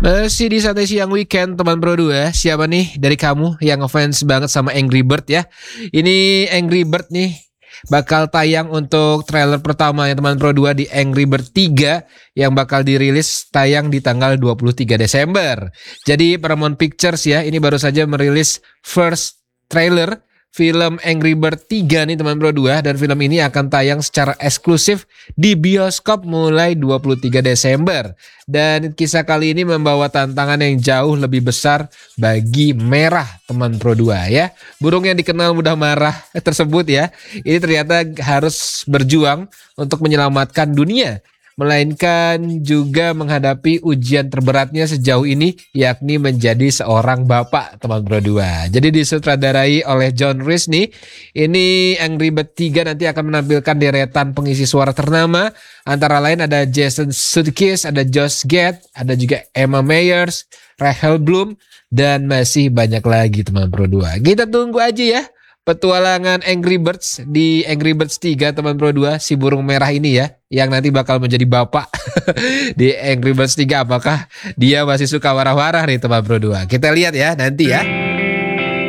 Masih di Santai Siang Weekend teman Pro 2. Siapa nih dari kamu yang ngefans banget sama Angry Bird ya? Ini Angry Bird nih bakal tayang untuk trailer pertama ya teman Pro 2 di Angry Bird 3 yang bakal dirilis tayang di tanggal 23 Desember. Jadi Paramount Pictures ya ini baru saja merilis first trailer film Angry Bird 3 nih teman Pro 2, dan film ini akan tayang secara eksklusif di bioskop mulai 23 Desember. Dan kisah kali ini membawa tantangan yang jauh lebih besar bagi Merah teman Pro 2 ya. Burung yang dikenal mudah marah tersebut ya, ini ternyata harus berjuang untuk menyelamatkan dunia, melainkan juga menghadapi ujian terberatnya sejauh ini, yakni menjadi seorang bapak teman Pro 2. Jadi disutradarai oleh John Reese nih. Ini Angry Bird 3 nanti akan menampilkan deretan pengisi suara ternama, antara lain ada Jason Sudeikis, ada Josh Gad, ada juga Emma Myers, Rachel Bloom, dan masih banyak lagi teman Pro 2. Kita tunggu aja ya petualangan Angry Birds di Angry Birds 3 teman Pro 2, si burung merah ini ya yang nanti bakal menjadi bapak di Angry Birds 3. Apakah dia masih suka warah-warah nih teman Pro 2? Kita lihat ya nanti ya.